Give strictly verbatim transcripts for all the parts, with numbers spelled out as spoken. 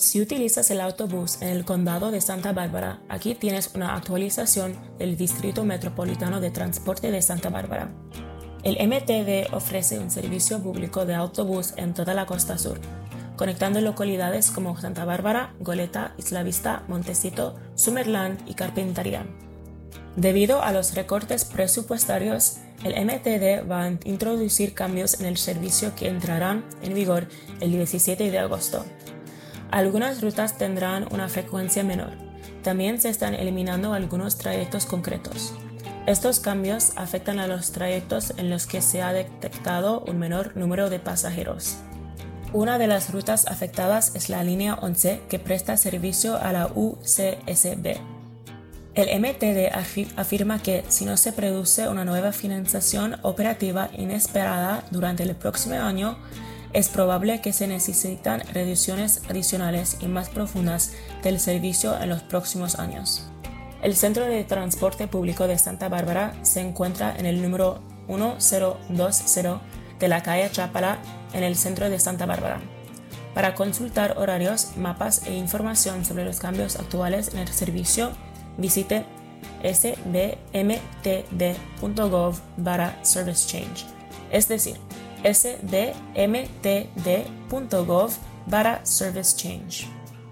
Si utilizas el autobús en el condado de Santa Bárbara, aquí tienes una actualización del Distrito Metropolitano de Transporte de Santa Bárbara. El M T D ofrece un servicio público de autobús en toda la costa sur, conectando localidades como Santa Bárbara, Goleta, Isla Vista, Montecito, Summerland y Carpintería. Debido a los recortes presupuestarios, el M T D va a introducir cambios en el servicio que entrarán en vigor el diecisiete de agosto. Algunas rutas tendrán una frecuencia menor. También se están eliminando algunos trayectos concretos. Estos cambios afectan a los trayectos en los que se ha detectado un menor número de pasajeros. Una de las rutas afectadas es la línea once, que presta servicio a la U C S B. El M T D afirma que si no se produce una nueva financiación operativa inesperada durante el próximo año, es probable que se necesitan reducciones adicionales y más profundas del servicio en los próximos años. El Centro de Transporte Público de Santa Bárbara se encuentra en el número mil veinte de la calle Chapala, en el centro de Santa Bárbara. Para consultar horarios, mapas e información sobre los cambios actuales en el servicio, visite s b m t d punto gov barra service change, es decir, s b m t d punto gov barra service change.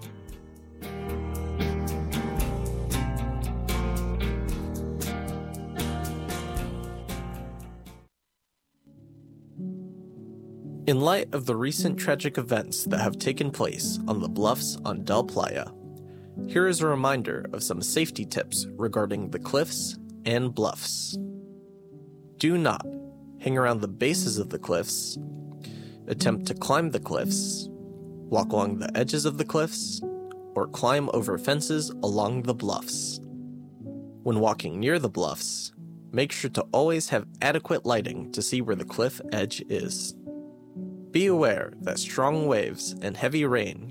In light of the recent tragic events that have taken place on the bluffs on Del Playa, here is a reminder of some safety tips regarding the cliffs and bluffs. Do not hang around the bases of the cliffs, attempt to climb the cliffs, walk along the edges of the cliffs, or climb over fences along the bluffs. When walking near the bluffs, make sure to always have adequate lighting to see where the cliff edge is. Be aware that strong waves and heavy rain